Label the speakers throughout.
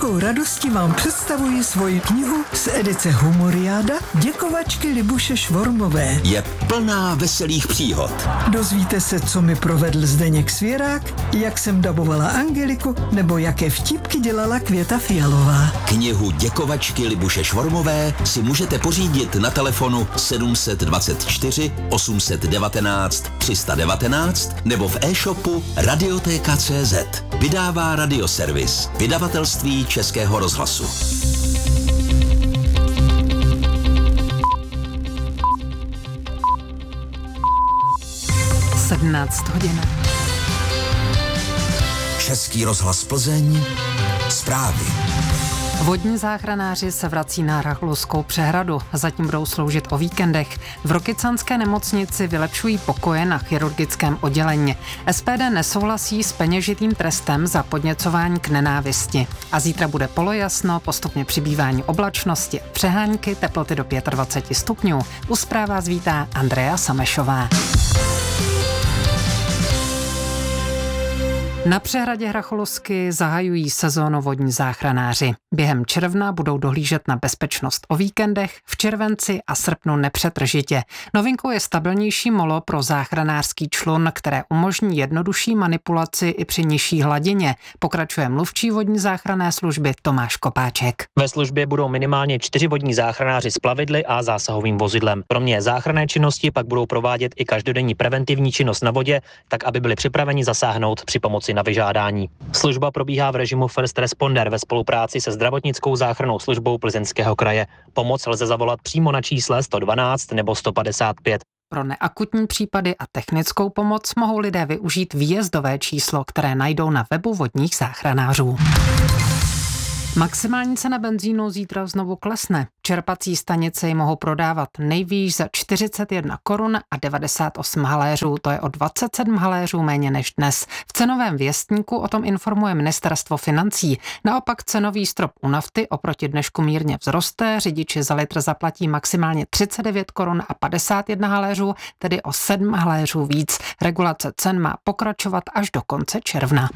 Speaker 1: velkou radostí vám představuji svoji knihu z edice Humoriáda Děkovačky Libuše Švormové.
Speaker 2: Je plná veselých příhod.
Speaker 1: Dozvíte se, co mi provedl Zdeněk Svěrák, jak jsem dabovala Angeliku, nebo jaké vtipky dělala Květa Fialová.
Speaker 2: Knihu Děkovačky Libuše Švormové si můžete pořídit na telefonu 724 819 319 nebo v e-shopu Radiotéka.cz. Vydává Radioservis, vydavatelství Českého rozhlasu.
Speaker 3: 17 hodin.
Speaker 2: Český rozhlas Plzeň, zprávy.
Speaker 3: Vodní záchranáři se vrací na Rachluskou přehradu. Zatím budou sloužit o víkendech. V Rokycanské nemocnici vylepšují pokoje na chirurgickém oddělení. SPD nesouhlasí s peněžitým trestem za podněcování k nenávisti. A zítra bude polojasno, postupně přibývání oblačnosti, přehánky, teploty do 25 stupňů. U zpráv vás vítá Andrea Samešová. Na přehradě Hracholosky zahajují sezónu vodní záchranáři. Během června budou dohlížet na bezpečnost o víkendech, v červenci a srpnu nepřetržitě. Novinkou je stabilnější molo pro záchranářský člun, které umožní jednodušší manipulaci i při nižší hladině. Pokračuje mluvčí vodní záchranné služby Tomáš Kopáček.
Speaker 4: Ve službě budou minimálně 4 vodní záchranáři s plavidly a zásahovým vozidlem. Kromě záchranné činnosti pak budou provádět i každodenní preventivní činnost na vodě, tak aby byli připraveni zasáhnout při pomoci na vyžádání. Služba probíhá v režimu First Responder ve spolupráci se zdravotnickou záchrannou službou Plzeňského kraje. Pomoc lze zavolat přímo na čísle 112 nebo 155.
Speaker 3: Pro neakutní případy a technickou pomoc mohou lidé využít výjezdové číslo, které najdou na webu vodních záchranářů. Maximální cena benzínu zítra znovu klesne. Čerpací stanice ji mohou prodávat nejvýš za 41 korun a 98 haléřů, to je o 27 haléřů méně než dnes. V cenovém věstníku o tom informuje Ministerstvo financí. Naopak cenový strop u nafty oproti dnešku mírně vzroste, řidiči za litr zaplatí maximálně 39 korun a 51 haléřů, tedy o 7 haléřů víc. Regulace cen má pokračovat až do konce června.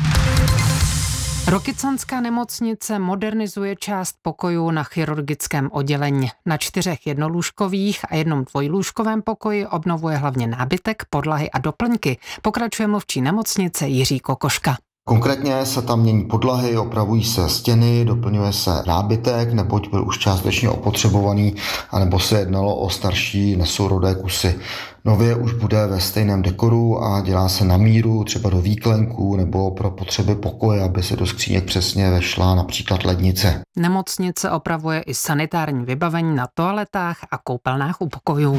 Speaker 3: Rokycanská nemocnice modernizuje část pokojů na chirurgickém oddělení. Na 4 jednolůžkových a 1 dvojlůžkovém pokoji obnovuje hlavně nábytek, podlahy a doplňky. Pokračuje mluvčí nemocnice Jiří Kokoška.
Speaker 5: Konkrétně se tam mění podlahy, opravují se stěny, doplňuje se nábytek, neboť byl už částečně opotřebovaný, anebo se jednalo o starší nesourodé kusy. Nově už bude ve stejném dekoru a dělá se na míru, třeba do výklenků nebo pro potřeby pokoje, aby se do skříněk přesně vešla například lednice.
Speaker 3: Nemocnice opravuje i sanitární vybavení na toaletách a koupelnách u pokojů.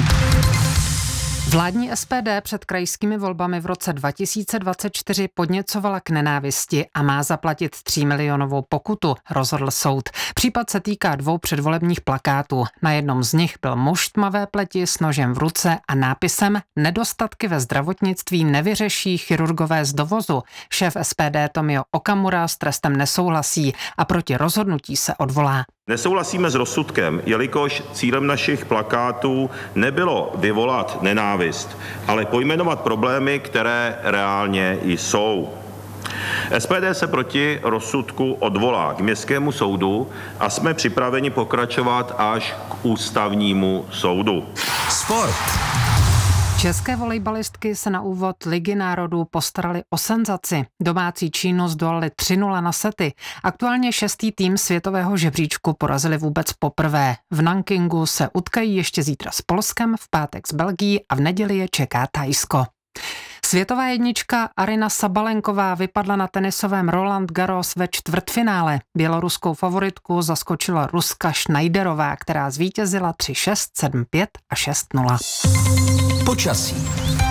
Speaker 3: Vládní SPD před krajskými volbami v roce 2024 podněcovala k nenávisti a má zaplatit 3 milionovou pokutu, rozhodl soud. Případ se týká 2 předvolebních plakátů. Na jednom z nich byl muž tmavé pleti s nožem v ruce a nápisem Nedostatky ve zdravotnictví nevyřeší chirurgové z dovozu. Šéf SPD Tomio Okamura s trestem nesouhlasí a proti rozhodnutí se odvolá.
Speaker 6: Nesouhlasíme s rozsudkem, jelikož cílem našich plakátů nebylo vyvolat nenávist, ale pojmenovat problémy, které reálně jsou. SPD se proti rozsudku odvolá k Městskému soudu a jsme připraveni pokračovat až k Ústavnímu soudu.
Speaker 2: Sport.
Speaker 3: České volejbalistky se na úvod Ligy národů postarali o senzaci. Domácí Čínu zdolali 3-0 na sety. Aktuálně 6. tým světového žebříčku porazili vůbec poprvé. V Nankingu se utkají ještě zítra s Polskem, v pátek s Belgií a v neděli je čeká Thajsko. Světová jednička Aryna Sabalenková vypadla na tenisovém Roland Garros ve čtvrtfinále. Běloruskou favoritku zaskočila Ruska Schneiderová, která zvítězila 3-6, 7-5 a 6-0.
Speaker 2: Počasí.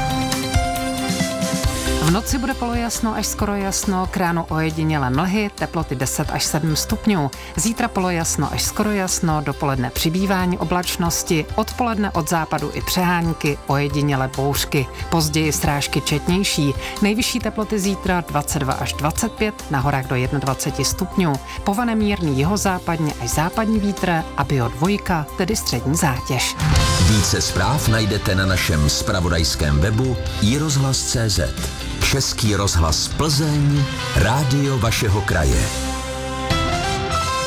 Speaker 3: V noci bude polojasno až skoro jasno, k ránu ojedinělé mlhy, teploty 10 až 7 stupňů. Zítra polojasno až skoro jasno, dopoledne přibývání oblačnosti, odpoledne od západu i přehánky, ojedinělé bouřky. Později srážky četnější. Nejvyšší teploty zítra 22 až 25, na horách do 21 stupňů. Povane mírný jihozápadně až západní vítr a Bio2, tedy střední zátěž.
Speaker 2: Více zpráv najdete na našem zpravodajském webu iRozhlas.cz. Český rozhlas Plzeň, rádio vašeho kraje.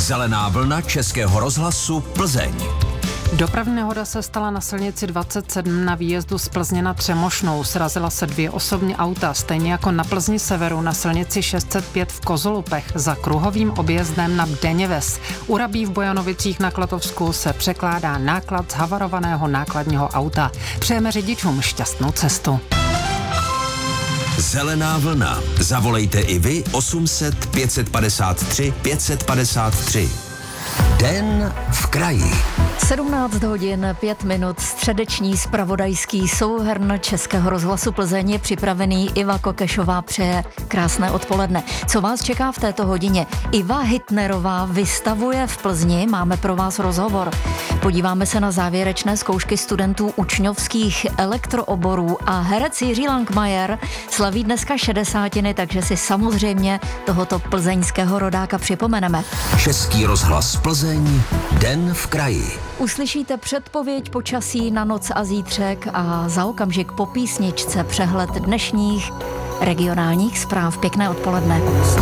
Speaker 2: Zelená vlna Českého rozhlasu Plzeň.
Speaker 3: Dopravní nehoda se stala na silnici 27 na výjezdu z Plzně na Třemošnou. Srazila se 2 osobní auta, stejně jako na Plzni severu na silnici 605 v Kozolupech za kruhovým objezdem na Bděněves. U Rabí v Bojanovicích na Klatovsku se překládá náklad z havarovaného nákladního auta. Přejeme řidičům šťastnou cestu.
Speaker 2: Zelená vlna. Zavolejte i vy 800 553 553. Den v kraji.
Speaker 7: 17 hodin 5 minut, středeční zpravodajský souhrn Českého rozhlasu Plzeň je připravený. Iva Kokešová přeje krásné odpoledne. Co vás čeká v této hodině? Iva Hitnerová vystavuje v Plzni, máme pro vás rozhovor. Podíváme se na závěrečné zkoušky studentů učňovských elektrooborů a herec Jiří Langmajer slaví dneska 60, takže si samozřejmě tohoto plzeňského rodáka připomeneme.
Speaker 2: Český rozhlas Plzeň, den v kraji.
Speaker 7: Uslyšíte předpověď počasí na noc a zítřek a za okamžik po písničce přehled dnešních regionálních zpráv. Pěkné odpoledne.